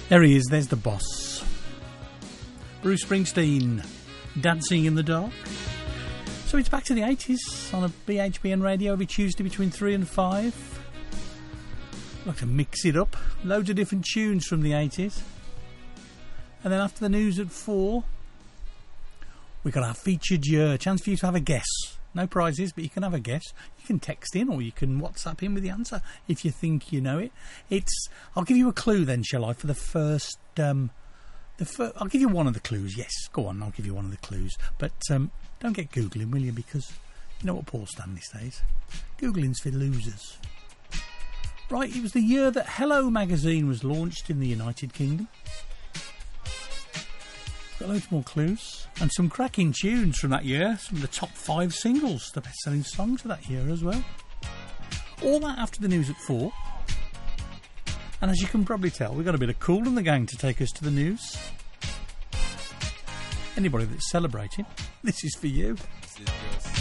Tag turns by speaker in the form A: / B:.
A: There he is, there's the boss. Bruce Springsteen, Dancing in the Dark. So it's back to the 80s on a BHBN radio every Tuesday between 3 and 5. I like to mix it up. Loads of different tunes from the 80s. And then after the news at 4, we've got our featured year. Chance for you to have a guess. No prizes, but you can have a guess. You can text in or you can WhatsApp in with the answer if you think you know it. I'll give you a clue then, shall I, for the first... I'll give you one of the clues. Yes, go on, I'll give you one of the clues. But don't get Googling, will you? Because you know what Paul Stanley says. Googling's for losers. Right, it was the year that Hello magazine was launched in the United Kingdom. Got loads more clues and some cracking tunes from that year. Some of the top 5 singles, the best-selling songs of that year as well. All that after the news at 4. And as you can probably tell, we've got a bit of Kool and the Gang to take us to the news. Anybody that's celebrating, this is for you.